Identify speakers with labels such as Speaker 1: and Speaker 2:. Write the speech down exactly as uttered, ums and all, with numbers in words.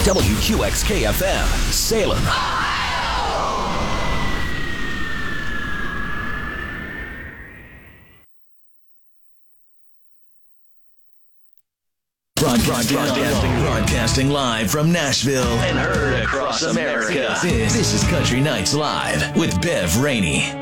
Speaker 1: W Q X K F M, Salem. Broadcasting, broadcasting, broadcasting live from Nashville and heard across America. This, this is Country Nights Live with Bev Rainey.